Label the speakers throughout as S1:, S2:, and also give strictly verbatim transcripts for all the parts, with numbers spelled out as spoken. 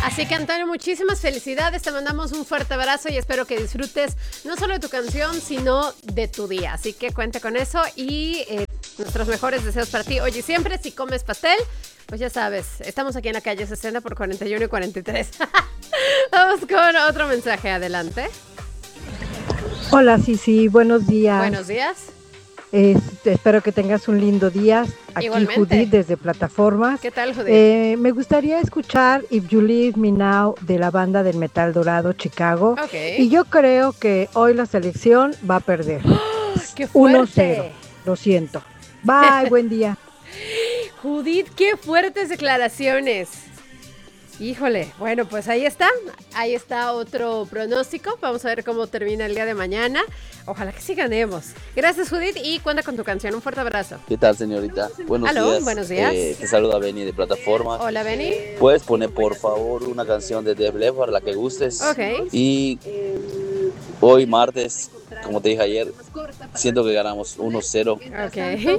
S1: Así que Antonio, muchísimas felicidades, te mandamos un fuerte abrazo y espero que disfrutes no solo de tu canción, sino de tu día. Así que cuente con eso y eh, nuestros mejores deseos para ti. Oye, siempre si comes pastel, pues ya sabes, estamos aquí en la calle sesenta por cuarenta y uno y cuarenta y tres. Vamos con otro mensaje, adelante.
S2: Hola, Sisi, buenos días.
S1: Buenos días.
S2: Este, espero que tengas un lindo día. Aquí
S1: Igualmente.
S2: Judith desde Plataformas.
S1: ¿Qué tal, Judith?
S2: Eh, me gustaría escuchar If You Leave Me Now de la banda del Metal Dorado, Chicago.
S1: Ok.
S2: Y yo creo que hoy la selección va a perder.
S1: ¡Qué fuerte!
S2: uno cero. Lo siento. Bye, buen día.
S1: Judith, qué fuertes declaraciones. Híjole, bueno, pues ahí está, ahí está otro pronóstico, vamos a ver cómo termina el día de mañana, ojalá que sí ganemos. Gracias, Judith, y cuenta con tu canción, un fuerte abrazo.
S3: ¿Qué tal, señorita? Buenos
S1: Aló,
S3: días.
S1: buenos días.
S3: Eh, te saluda Benny de Plataforma.
S1: Hola, Benny.
S3: Puedes poner, por favor, una canción de Def Leppard, la que gustes.
S1: Ok.
S3: Y hoy, martes, como te dije ayer, siento que ganamos uno cero
S1: Ok.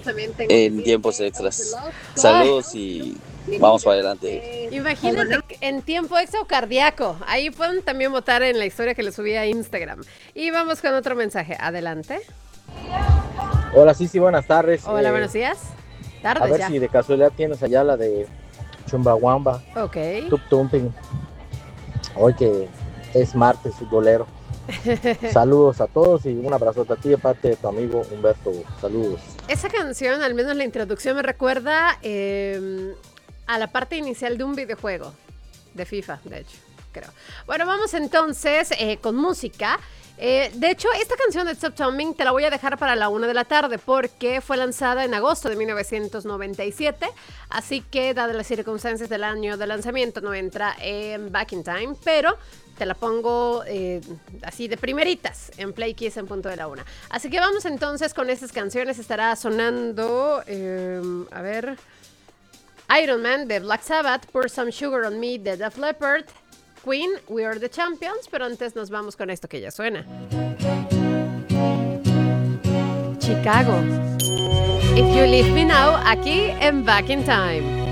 S3: en tiempos extras. Saludos y vamos para adelante.
S1: Imagínate en tiempo extra o cardíaco, ahí pueden también votar en la historia que le subí a Instagram. Y vamos con otro mensaje, adelante.
S4: Hola, sí, sí, buenas tardes.
S1: Hola,
S4: Eh,
S1: buenos días.
S4: A
S1: Tardes
S4: ver
S1: ya.
S4: si de casualidad tienes allá la de Chumbawamba,
S1: Ok.
S4: Tup Tumping. Hoy que es martes futbolero. Saludos a todos y un abrazo a ti de parte de tu amigo Humberto. Saludos.
S1: Esa canción, al menos la introducción, me recuerda eh, a la parte inicial de un videojuego de FIFA, de hecho, creo. Bueno, vamos entonces eh, con música. Eh, de hecho, esta canción de Stop Tumbling te la voy a dejar para la una de la tarde porque fue lanzada en agosto de mil novecientos noventa y siete, así que dadas las circunstancias del año de lanzamiento no entra en Back in Time, pero te la pongo eh, así de primeritas en Play Kiss en punto de la una. Así que vamos entonces con estas canciones. Estará sonando, eh, a ver, Iron Man de Black Sabbath, Pour Some Sugar on Me de Def Leppard, Queen, We Are the Champions, pero antes nos vamos con esto que ya suena. Chicago. If You Leave Me Now, aquí en Back in Time.